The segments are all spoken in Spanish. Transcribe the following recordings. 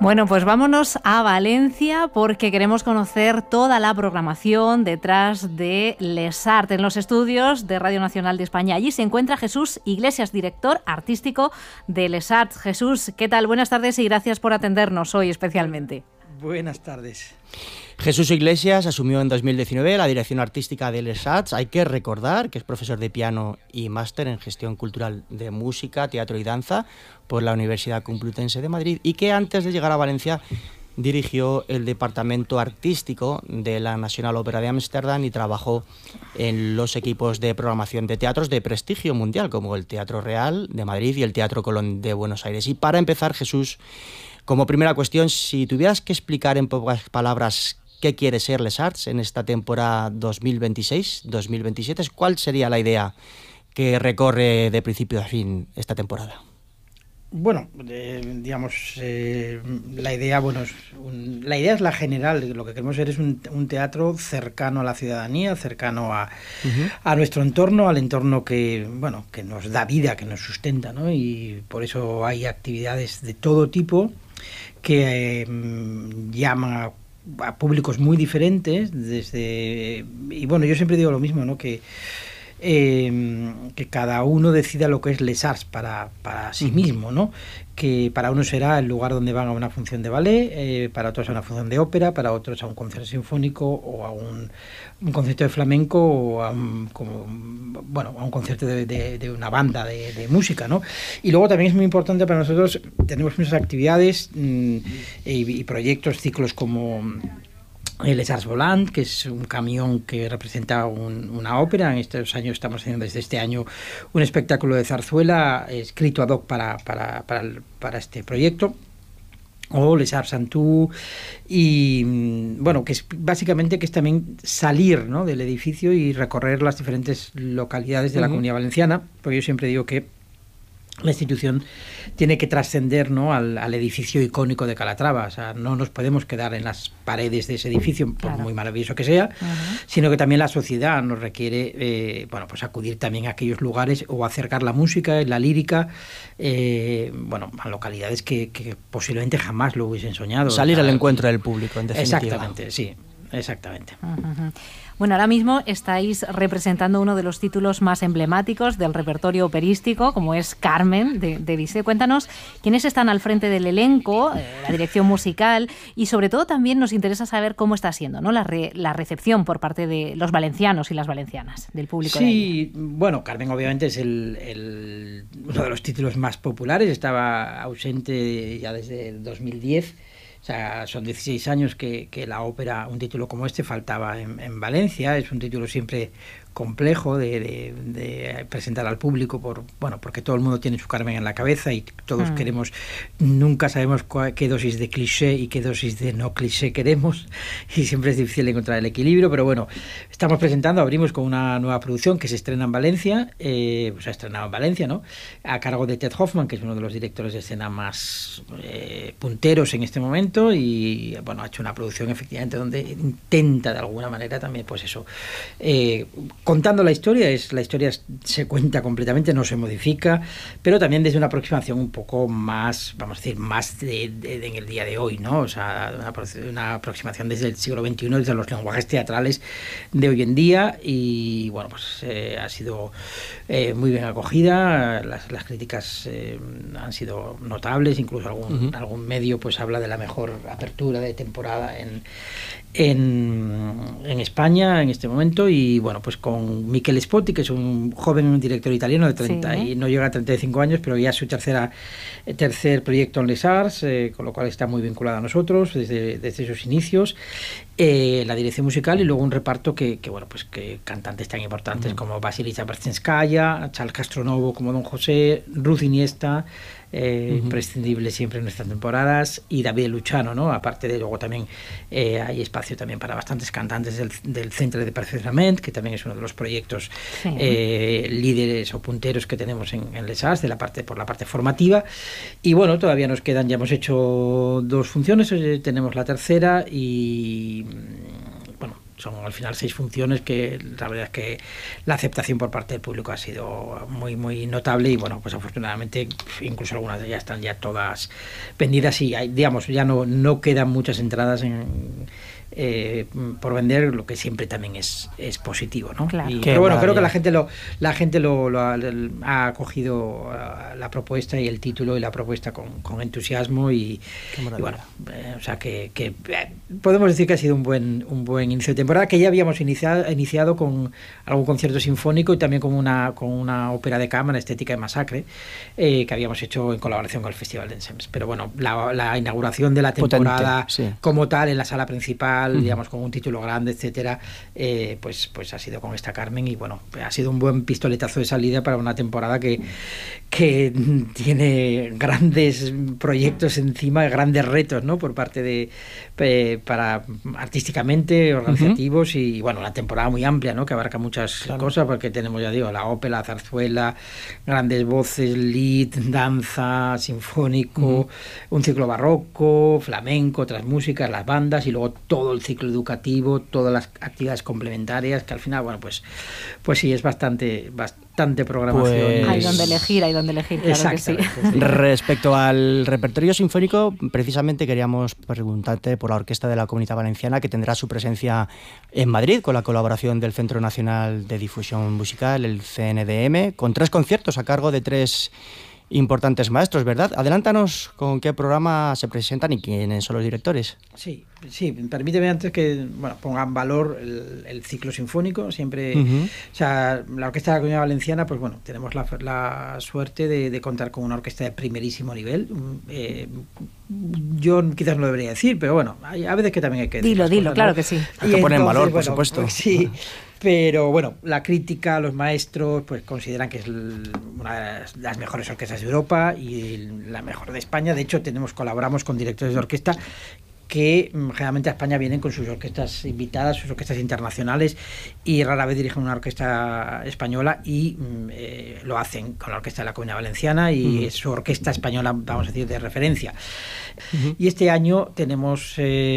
Bueno, pues vámonos a Valencia porque queremos conocer toda la programación detrás de Les Arts en los estudios de Radio Nacional de España. Allí se encuentra Jesús Iglesias, director artístico de Les Arts. Jesús, ¿qué tal? Buenas tardes y gracias por atendernos hoy especialmente. Buenas tardes. Jesús Iglesias asumió en 2019 la dirección artística de Les Arts. Hay que recordar que es profesor de piano y máster en gestión cultural de música, teatro y danza por la Universidad Complutense de Madrid y que antes de llegar a Valencia dirigió el departamento artístico de la National Opera de Ámsterdam y trabajó en los equipos de programación de teatros de prestigio mundial como el Teatro Real de Madrid y el Teatro Colón de Buenos Aires. Y para empezar, Jesús, como primera cuestión, si tuvieras que explicar en pocas palabras qué quiere ser Les Arts en esta temporada 2026-2027, ¿cuál sería la idea que recorre de principio a fin esta temporada? Bueno, la idea, la idea es la general. Lo que queremos ser es un teatro cercano a la ciudadanía, cercano a nuestro entorno, al entorno que nos da vida, que nos sustenta, ¿no? Y por eso hay actividades de todo tipo que llaman a públicos muy diferentes. Yo siempre digo lo mismo, ¿no? Que cada uno decida lo que es Les Arts para sí mismo, ¿no? Que para uno será el lugar donde van a una función de ballet, para otros a una función de ópera, para otros a un concierto sinfónico o a un concierto de flamenco o a un concierto de una banda de música, ¿no? Y luego también es muy importante para nosotros, tenemos muchas actividades y proyectos, ciclos como Les Arts Volant, que es un camión que representa una ópera. En estos años estamos haciendo desde este año un espectáculo de zarzuela escrito ad hoc para este proyecto. O Les Arts Santú, y que es básicamente que es también salir, ¿no?, del edificio y recorrer las diferentes localidades de la Comunidad Valenciana, porque yo siempre digo que la institución tiene que trascender, ¿no?, al edificio icónico de Calatrava. O sea, no nos podemos quedar en las paredes de ese edificio, por muy maravilloso que sea, sino que también la sociedad nos requiere acudir también a aquellos lugares o acercar la música, la lírica, a localidades que posiblemente jamás lo hubiesen soñado. Salir al encuentro del público, en definitiva. Exactamente, sí. Exactamente. Bueno, ahora mismo estáis representando uno de los títulos más emblemáticos del repertorio operístico, como es Carmen, de Bizet. Cuéntanos quiénes están al frente del elenco, la dirección musical, y sobre todo también nos interesa saber cómo está siendo, ¿no?, la recepción por parte de los valencianos y las valencianas, del público. Sí, Carmen obviamente es uno de los títulos más populares, estaba ausente ya desde el 2010. O sea, son 16 años que la ópera, un título como este, faltaba en Valencia. Es un título siempre complejo de presentar al público porque todo el mundo tiene su Carmen en la cabeza y todos queremos, nunca sabemos qué dosis de cliché y qué dosis de no cliché queremos, y siempre es difícil encontrar el equilibrio, pero estamos abrimos con una nueva producción que se estrena en Valencia, se ha estrenado en Valencia, ¿no?, a cargo de Ted Hoffman, que es uno de los directores de escena más punteros en este momento, y ha hecho una producción efectivamente donde intenta de alguna manera también contando la historia se cuenta completamente, no se modifica, pero también desde una aproximación un poco más, vamos a decir, más en el día de hoy, ¿no? O sea, una aproximación desde el siglo XXI, desde los lenguajes teatrales de hoy en día, y ha sido muy bien acogida. Las críticas han sido notables, incluso algún medio habla de la mejor apertura de temporada en España en este momento, y con Michele Spotti, que es un joven director italiano de 30 y no llega a 35 años, pero ya es su tercer proyecto en Les Arts, con lo cual está muy vinculado a nosotros desde sus inicios. La dirección musical, y luego un reparto que cantantes tan importantes como Vasilisa Berzenskaya, Charles Castronovo como Don José, Ruth Iniesta, imprescindible siempre en nuestras temporadas, y David Luciano, ¿no? Aparte de luego también hay espacio también para bastantes cantantes del Centre de Perfeccionament, que también es uno de los proyectos líderes o punteros que tenemos en Les Arts, por la parte formativa. Y todavía nos quedan, ya hemos hecho 2 funciones, tenemos la tercera, y son al final 6 funciones que la verdad es que la aceptación por parte del público ha sido muy muy notable y bueno, pues afortunadamente incluso algunas de ellas están ya todas vendidas y hay, digamos, ya no quedan muchas entradas por vender, lo que siempre también es positivo, ¿no? Claro. Pero bueno, creo que la gente ha acogido la propuesta y el título y la propuesta con entusiasmo y bueno, o sea que podemos decir que ha sido un buen inicio de temporada, que ya habíamos iniciado con algún concierto sinfónico y también con una ópera de cámara, Estética de Masacre, que habíamos hecho en colaboración con el Festival de Ensems. Pero bueno, la inauguración de la temporada como tal en la sala principal, digamos, con un título grande, etcétera, pues ha sido con esta Carmen y bueno, ha sido un buen pistoletazo de salida para una temporada que tiene grandes proyectos encima, grandes retos, ¿no? Por parte para artísticamente, organizativos y bueno, una temporada muy amplia, ¿no? Que abarca muchas cosas, porque tenemos, ya digo, la ópera, la zarzuela, grandes voces, lead, danza, sinfónico, un ciclo barroco, flamenco, otras músicas, las bandas y luego todo el ciclo educativo, todas las actividades complementarias, que al final, bueno, pues sí, es bastante programación. Pues hay donde elegir, claro que sí. Respecto al repertorio sinfónico, precisamente queríamos preguntarte por la Orquesta de la Comunidad Valenciana, que tendrá su presencia en Madrid con la colaboración del Centro Nacional de Difusión Musical, el CNDM, con 3 conciertos a cargo de 3 importantes maestros, ¿verdad? Adelántanos con qué programa se presentan y quiénes son los directores. Sí, permíteme antes que ponga en valor el ciclo sinfónico. Siempre, o sea, la Orquesta de la Comunidad Valenciana, pues bueno, tenemos la suerte de contar con una orquesta de primerísimo nivel. Yo quizás no lo debería decir, pero bueno, a veces que también hay que decir. Dilo, claro que sí. Hay que poner en valor, por supuesto. Pues sí. Pero bueno, la crítica, los maestros, pues consideran que es una de las mejores orquestas de Europa y la mejor de España. De hecho, colaboramos con directores de orquesta que generalmente a España vienen con sus orquestas invitadas, sus orquestas internacionales, y rara vez dirigen una orquesta española y lo hacen con la Orquesta de la Comunidad Valenciana y es su orquesta española, vamos a decir, de referencia. Y este año tenemos,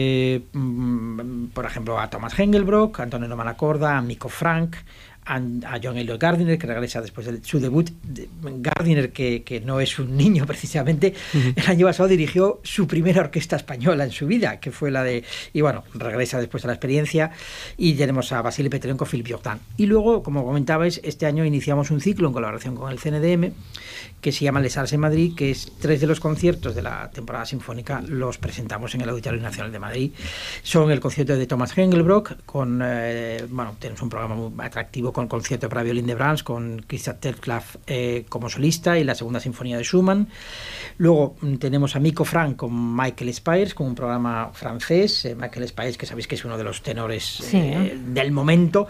por ejemplo, a Thomas Engelbrock, a Antonio Manacorda, a Mikko Frank, a John Elliot Gardiner, que regresa después de su debut. Gardiner, que no es un niño precisamente, el año pasado dirigió su primera orquesta española en su vida, que fue la de... Y bueno, regresa después de la experiencia. Y tenemos a Vasily Petrenko, Philippe Jordan. Y luego, como comentabais, este año iniciamos un ciclo en colaboración con el CNDM, que se llama Les Arts en Madrid, que es 3 de los conciertos de la temporada sinfónica los presentamos en el Auditorio Nacional de Madrid. Son el concierto de Thomas Engelbrock, tenemos un programa muy atractivo con el concierto para violín de Brahms, con Christian Terklav como solista y la segunda sinfonía de Schumann. Luego tenemos a Mikko Frank con Michael Spires, con un programa francés. Michael Spires, que sabéis que es uno de los tenores del momento.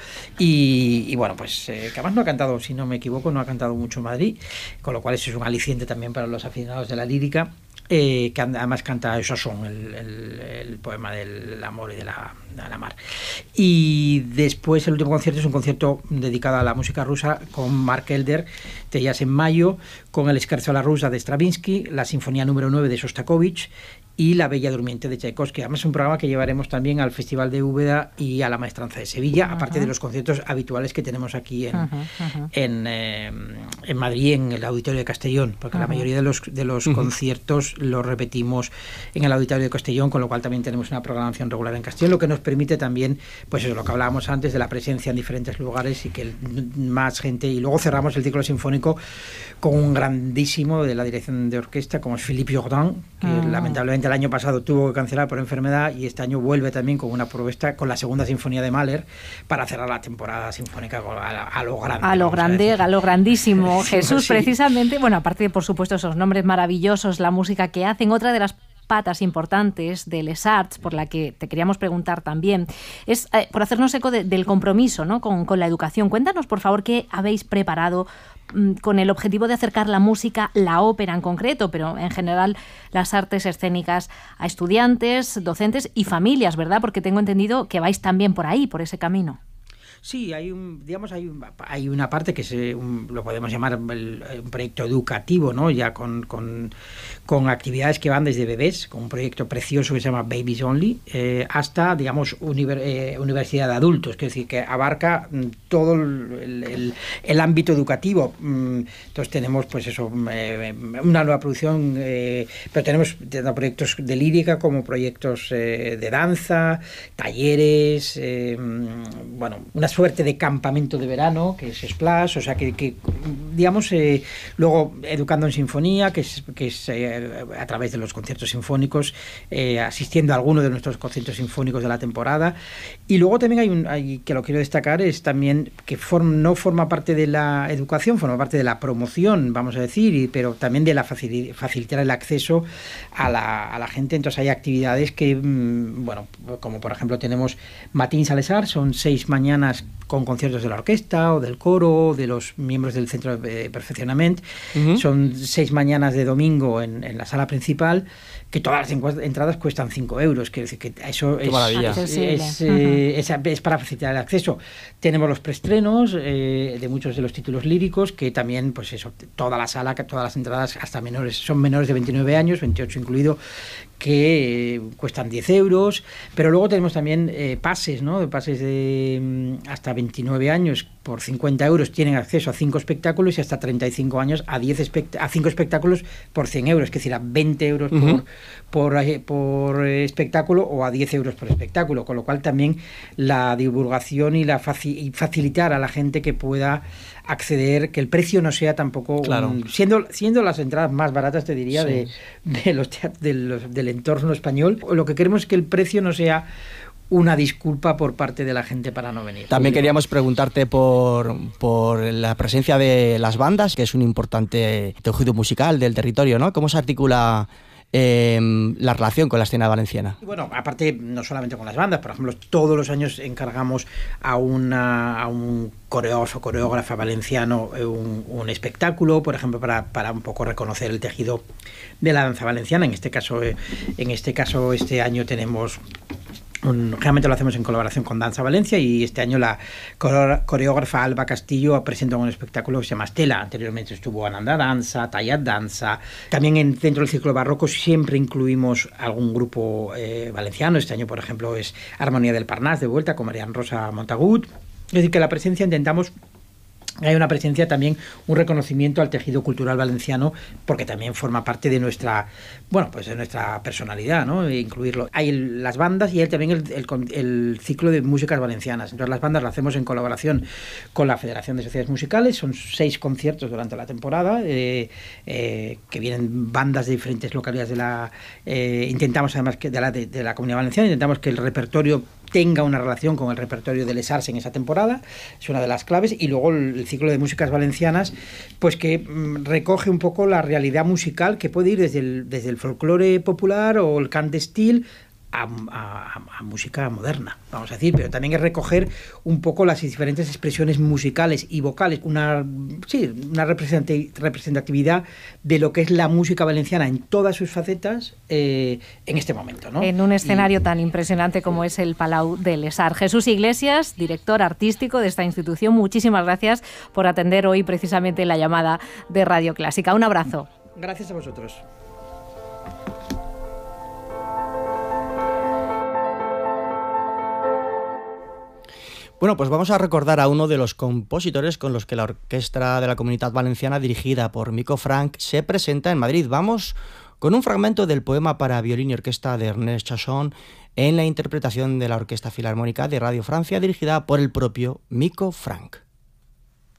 Y bueno, pues que además no ha cantado, si no me equivoco, no ha cantado mucho en Madrid, con lo cual eso es un aliciente también para los aficionados de la lírica. Que además canta Chasson, el poema del amor y de la mar. Y después el último concierto es un concierto dedicado a la música rusa con Mark Elder, Tellas en mayo, con el Scherzo a la rusa de Stravinsky, la Sinfonía número 9 de Shostakovich y La Bella Durmiente de Tchaikovsky. Además es un programa que llevaremos también al Festival de Úbeda y a la Maestranza de Sevilla, aparte de los conciertos habituales que tenemos aquí en Madrid, en el Auditorio de Castellón, porque la mayoría de los conciertos los repetimos en el Auditorio de Castellón, con lo cual también tenemos una programación regular en Castellón, lo que nos permite también, pues eso, lo que hablábamos antes, de la presencia en diferentes lugares y que más gente... Y luego cerramos el ciclo sinfónico con un grandísimo de la dirección de orquesta, como es Philippe Jordan, que lamentablemente el año pasado tuvo que cancelar por enfermedad y este año vuelve también con una propuesta con la segunda sinfonía de Mahler para cerrar la temporada sinfónica a lo grande. A lo grandísimo. Jesús, precisamente, bueno, aparte de, por supuesto, esos nombres maravillosos, la música que hacen, otra de las patas importantes de Les Arts, por la que te queríamos preguntar también, es por hacernos eco del compromiso, ¿no?, con la educación. Cuéntanos, por favor, qué habéis preparado con el objetivo de acercar la música, la ópera en concreto, pero en general las artes escénicas a estudiantes, docentes y familias, ¿verdad? Porque tengo entendido que vais también por ahí, por ese camino. Sí, hay una parte que lo podemos llamar un proyecto educativo, ¿no? Ya con actividades que van desde bebés, con un proyecto precioso que se llama Babies Only, hasta, digamos, universidad de adultos, que es decir, que abarca todo el ámbito educativo. Entonces tenemos, pues eso, una nueva producción, pero tenemos tanto proyectos de lírica como proyectos de danza, talleres, bueno, una suerte de campamento de verano que es Splash, o sea que digamos, luego educando en sinfonía, que es a través de los conciertos sinfónicos, asistiendo a algunos de nuestros conciertos sinfónicos de la temporada. Y luego también hay que lo quiero destacar, es también que no forma parte de la educación, forma parte de la promoción, vamos a decir, pero también de la facilitar el acceso a la gente. Entonces hay actividades que, bueno, como por ejemplo tenemos Matins a l'Esar, son 6 mañanas con conciertos de la orquesta o del coro, de los miembros del centro de perfeccionamiento. Son 6 mañanas de domingo en la sala principal, que todas las entradas cuestan 5 euros. Quiero decir que eso es para facilitar el acceso. Tenemos los preestrenos de muchos de los títulos líricos, que también, pues eso, toda la sala, todas las entradas hasta son menores de 29 años, 28 incluido, que cuestan 10 euros, pero luego tenemos también pases, ¿no? Pases de hasta 29 años por 50 euros tienen acceso a 5 espectáculos y hasta 35 años a 5 espectáculos por 100 euros, es decir, a 20 euros por espectáculo o a 10 euros por espectáculo, con lo cual también la divulgación y facilitar a la gente que pueda acceder, que el precio no sea tampoco siendo las entradas más baratas, te diría, sí, del entorno español. Lo que queremos es que el precio no sea una disculpa por parte de la gente para no venir. También queríamos preguntarte por la presencia de las bandas, que es un importante tejido musical del territorio, ¿no? ¿Cómo se articula la relación con la escena valenciana? Bueno, aparte, no solamente con las bandas, por ejemplo, todos los años encargamos a un coreógrafo, coreógrafa valenciano un espectáculo, por ejemplo, para un poco reconocer el tejido de la danza valenciana. En este caso, este año tenemos generalmente lo hacemos en colaboración con Danza Valencia, y este año la coreógrafa Alba Castillo presenta un espectáculo que se llama Estela. Anteriormente estuvo Ananda Danza, Tallat Danza. También dentro del ciclo barroco siempre incluimos algún grupo valenciano. Este año, por ejemplo, es Armonía del Parnás de vuelta con Marian Rosa Montagut. Es decir, que la presencia intentamos... Hay una presencia también, un reconocimiento al tejido cultural valenciano, porque también forma parte de nuestra, bueno, pues de nuestra personalidad, ¿no? Incluirlo. Hay las bandas y hay también el ciclo de músicas valencianas. Entonces las bandas las hacemos en colaboración con la Federación de Sociedades Musicales. Son 6 conciertos durante la temporada, que vienen bandas de diferentes localidades intentamos además que de la Comunidad Valenciana, intentamos que el repertorio tenga una relación con el repertorio del ESARS en esa temporada, es una de las claves. Y luego el ciclo de músicas valencianas, pues que recoge un poco la realidad musical, que puede ir desde el folclore popular o el cant d'estil a música moderna, vamos a decir, pero también es recoger un poco las diferentes expresiones musicales y vocales, una representatividad de lo que es la música valenciana en todas sus facetas en este momento, ¿no? En un escenario tan impresionante como es el Palau de l'Esar. Jesús Iglesias, director artístico de esta institución, muchísimas gracias por atender hoy precisamente la llamada de Radio Clásica. Un abrazo. Gracias a vosotros. Bueno, pues vamos a recordar a uno de los compositores con los que la Orquestra de la Comunitat Valenciana, dirigida por Mico Frank, se presenta en Madrid. Vamos con un fragmento del poema para violín y orquesta de Ernest Chausson en la interpretación de la Orquesta Filarmónica de Radio Francia, dirigida por el propio Mico Frank.